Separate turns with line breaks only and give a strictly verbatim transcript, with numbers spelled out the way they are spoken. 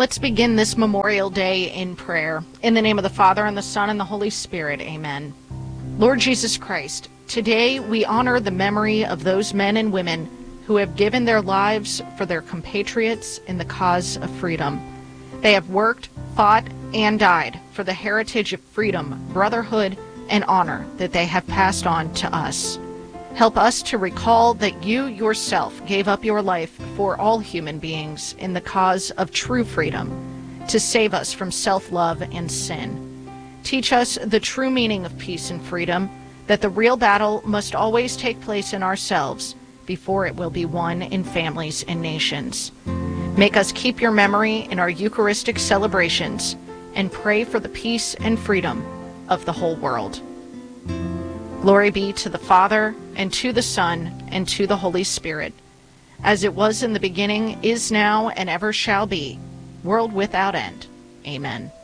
Let's begin this Memorial Day in prayer. In the name of the Father, and the Son, and the Holy Spirit, amen. Lord Jesus Christ, today we honor the memory of those men and women who have given their lives for their compatriots in the cause of freedom. They have worked, fought, and died for the heritage of freedom, brotherhood, and honor that they have passed on to us. Help us to recall that you yourself gave up your life for all human beings in the cause of true freedom, to save us from self-love and sin. Teach us the true meaning of peace and freedom, that the real battle must always take place in ourselves before it will be won in families and nations. Make us keep your memory in our Eucharistic celebrations and pray for the peace and freedom of the whole world. Glory be to the Father, and to the Son, and to the Holy Spirit, as it was in the beginning, is now, and ever shall be, world without end. Amen.